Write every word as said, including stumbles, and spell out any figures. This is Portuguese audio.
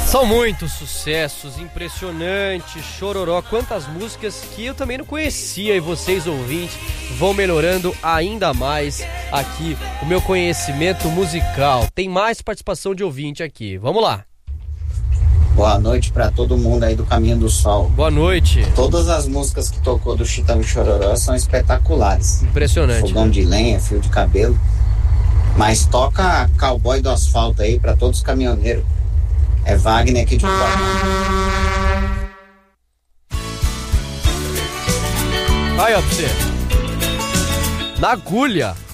São muitos sucessos, impressionante, chororó, quantas músicas que eu também não conhecia e vocês ouvintes vão melhorando ainda mais aqui o meu conhecimento musical. Tem mais participação de ouvinte aqui, vamos lá. Boa noite pra todo mundo aí do Caminho do Sol. Boa noite. Todas as músicas que tocou do Chitão e Chororó são espetaculares. Impressionante. Fogão, né? De lenha, fio de cabelo. Mas toca Cowboy do Asfalto aí pra todos os caminhoneiros. É Wagner aqui de Copacabana. Aí, ó, pra você. Na agulha.